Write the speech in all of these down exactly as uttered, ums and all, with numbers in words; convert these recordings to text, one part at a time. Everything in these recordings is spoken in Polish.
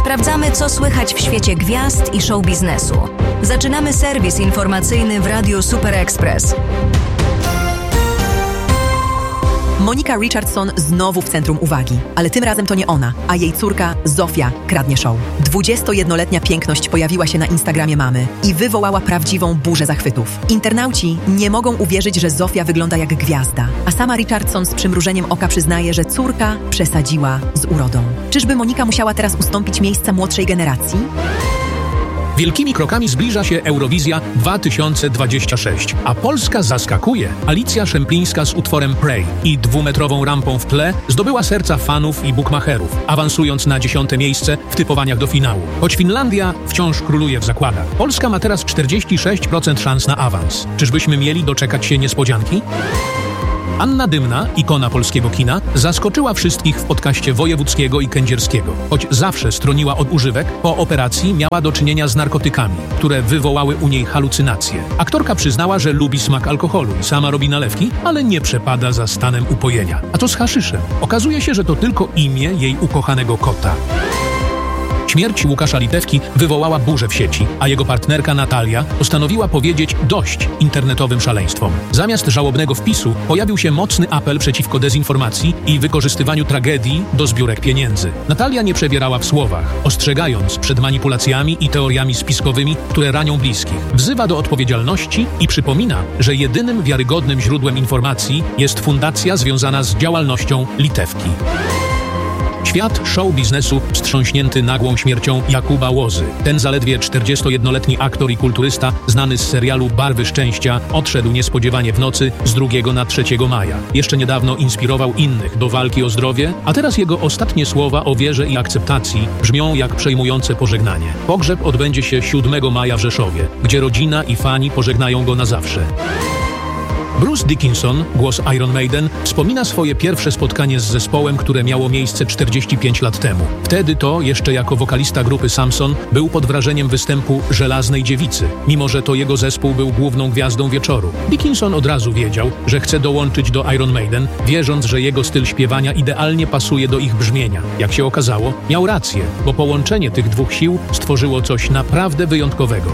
Sprawdzamy, co słychać w świecie gwiazd i show biznesu. Zaczynamy serwis informacyjny w Radiu Super Express. Monika Richardson znowu w centrum uwagi, ale tym razem to nie ona, a jej córka Zofia kradnie show. dwudziestojednoletnia piękność pojawiła się na Instagramie mamy i wywołała prawdziwą burzę zachwytów. Internauci nie mogą uwierzyć, że Zofia wygląda jak gwiazda, a sama Richardson z przymrużeniem oka przyznaje, że córka przesadziła z urodą. Czyżby Monika musiała teraz ustąpić miejsca młodszej generacji? Wielkimi krokami zbliża się Eurowizja dwa tysiące dwadzieścia sześć, a Polska zaskakuje. Alicja Szemplińska z utworem Pray i dwumetrową rampą w tle zdobyła serca fanów i bukmacherów, awansując na dziesiąte miejsce w typowaniach do finału. Choć Finlandia wciąż króluje w zakładach. Polska ma teraz czterdzieści sześć procent szans na awans. Czyżbyśmy mieli doczekać się niespodzianki? Anna Dymna, ikona polskiego kina, zaskoczyła wszystkich w podcaście Wojewódzkiego i Kędzierskiego. Choć zawsze stroniła od używek, po operacji miała do czynienia z narkotykami, które wywołały u niej halucynacje. Aktorka przyznała, że lubi smak alkoholu i sama robi nalewki, ale nie przepada za stanem upojenia. A to z haszyszem. Okazuje się, że to tylko imię jej ukochanego kota. Śmierć Łukasza Litewki wywołała burzę w sieci, a jego partnerka Natalia postanowiła powiedzieć dość internetowym szaleństwom. Zamiast żałobnego wpisu pojawił się mocny apel przeciwko dezinformacji i wykorzystywaniu tragedii do zbiórek pieniędzy. Natalia nie przebierała w słowach, ostrzegając przed manipulacjami i teoriami spiskowymi, które ranią bliskich. Wzywa do odpowiedzialności i przypomina, że jedynym wiarygodnym źródłem informacji jest fundacja związana z działalnością Litewki. Świat show biznesu wstrząśnięty nagłą śmiercią Jakuba Łozy. Ten zaledwie czterdziestojednoletni aktor i kulturysta, znany z serialu Barwy Szczęścia, odszedł niespodziewanie w nocy z drugiego na trzeciego maja. Jeszcze niedawno inspirował innych do walki o zdrowie, a teraz jego ostatnie słowa o wierze i akceptacji brzmią jak przejmujące pożegnanie. Pogrzeb odbędzie się siódmego maja w Rzeszowie, gdzie rodzina i fani pożegnają go na zawsze. Bruce Dickinson, głos Iron Maiden, wspomina swoje pierwsze spotkanie z zespołem, które miało miejsce czterdzieści pięć lat temu. Wtedy to, jeszcze jako wokalista grupy Samson, był pod wrażeniem występu Żelaznej Dziewicy, mimo że to jego zespół był główną gwiazdą wieczoru. Dickinson od razu wiedział, że chce dołączyć do Iron Maiden, wierząc, że jego styl śpiewania idealnie pasuje do ich brzmienia. Jak się okazało, miał rację, bo połączenie tych dwóch sił stworzyło coś naprawdę wyjątkowego.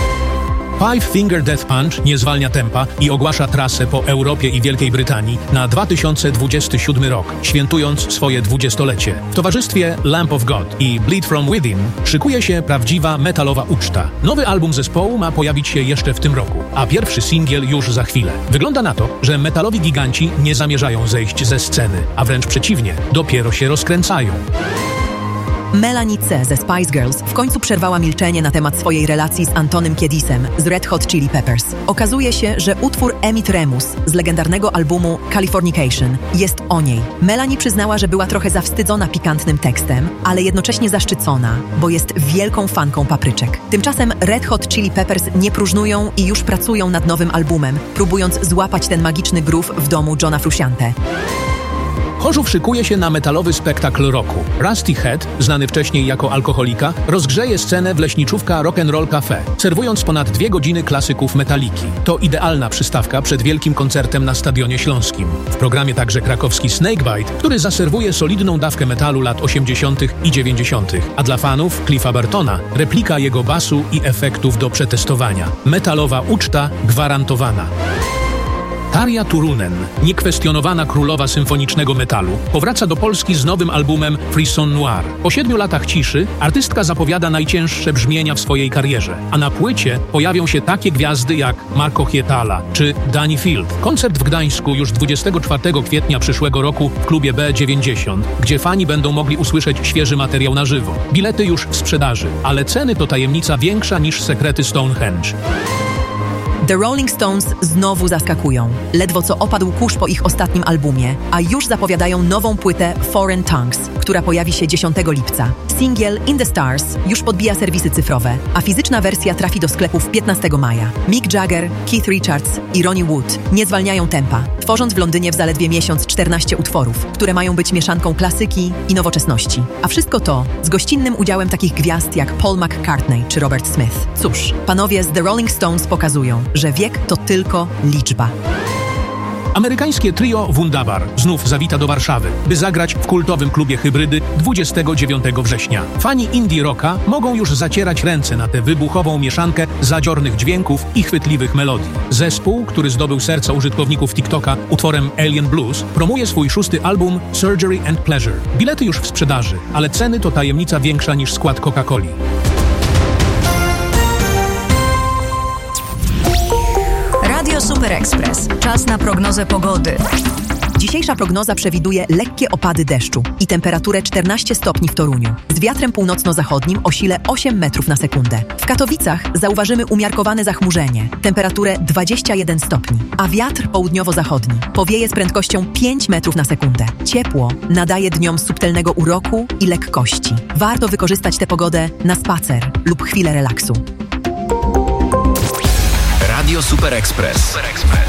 Five Finger Death Punch nie zwalnia tempa i ogłasza trasę po Europie i Wielkiej Brytanii na dwa tysiące dwudziesty siódmy rok, świętując swoje dwudziestolecie. W towarzystwie Lamp of God i Bleed From Within szykuje się prawdziwa metalowa uczta. Nowy album zespołu ma pojawić się jeszcze w tym roku, a pierwszy singiel już za chwilę. Wygląda na to, że metalowi giganci nie zamierzają zejść ze sceny, a wręcz przeciwnie, dopiero się rozkręcają. Melanie C. ze Spice Girls w końcu przerwała milczenie na temat swojej relacji z Antonym Kiedisem z Red Hot Chili Peppers. Okazuje się, że utwór Emit Remus z legendarnego albumu Californication jest o niej. Melanie przyznała, że była trochę zawstydzona pikantnym tekstem, ale jednocześnie zaszczycona, bo jest wielką fanką papryczek. Tymczasem Red Hot Chili Peppers nie próżnują i już pracują nad nowym albumem, próbując złapać ten magiczny groove w domu Johna Frusciante. Chorzów szykuje się na metalowy spektakl roku. Rusty Head, znany wcześniej jako alkoholika, rozgrzeje scenę w leśniczówka Rock'n'Roll Cafe, serwując ponad dwie godziny klasyków metaliki. To idealna przystawka przed wielkim koncertem na Stadionie Śląskim. W programie także krakowski Snakebite, który zaserwuje solidną dawkę metalu lat osiemdziesiątych i dziewięćdziesiątych, a dla fanów Cliffa Burtona replika jego basu i efektów do przetestowania. Metalowa uczta gwarantowana. Tarja Turunen, niekwestionowana królowa symfonicznego metalu, powraca do Polski z nowym albumem Frisson Noir. Po siedmiu latach ciszy artystka zapowiada najcięższe brzmienia w swojej karierze, a na płycie pojawią się takie gwiazdy jak Marco Hietala czy Danny Field. Koncert w Gdańsku już dwudziestego czwartego kwietnia przyszłego roku w klubie B dziewięćdziesiąt, gdzie fani będą mogli usłyszeć świeży materiał na żywo. Bilety już w sprzedaży, ale ceny to tajemnica większa niż sekrety Stonehenge. The Rolling Stones znowu zaskakują. Ledwo co opadł kurz po ich ostatnim albumie, a już zapowiadają nową płytę Foreign Tongues, która pojawi się dziesiątego lipca. Singiel In the Stars już podbija serwisy cyfrowe, a fizyczna wersja trafi do sklepów piętnastego maja. Mick Jagger, Keith Richards i Ronnie Wood nie zwalniają tempa, tworząc w Londynie w zaledwie miesiąc czternaście utworów, które mają być mieszanką klasyki i nowoczesności. A wszystko to z gościnnym udziałem takich gwiazd jak Paul McCartney czy Robert Smith. Cóż, panowie z The Rolling Stones pokazują, że wiek to tylko liczba. Amerykańskie trio Wunderbar znów zawita do Warszawy, by zagrać w kultowym klubie Hybrydy dwudziestego dziewiątego września. Fani indie rocka mogą już zacierać ręce na tę wybuchową mieszankę zadziornych dźwięków i chwytliwych melodii. Zespół, który zdobył serca użytkowników TikToka utworem Alien Blues, promuje swój szósty album Surgery and Pleasure. Bilety już w sprzedaży, ale ceny to tajemnica większa niż skład Coca-Coli. Radio Super Express. Czas na prognozę pogody. Dzisiejsza prognoza przewiduje lekkie opady deszczu i temperaturę czternaście stopni w Toruniu. Z wiatrem północno-zachodnim o sile osiem metrów na sekundę. W Katowicach zauważymy umiarkowane zachmurzenie, temperaturę dwadzieścia jeden stopni, a wiatr południowo-zachodni powieje z prędkością pięć metrów na sekundę. Ciepło nadaje dniom subtelnego uroku i lekkości. Warto wykorzystać tę pogodę na spacer lub chwilę relaksu. Radio Super Express.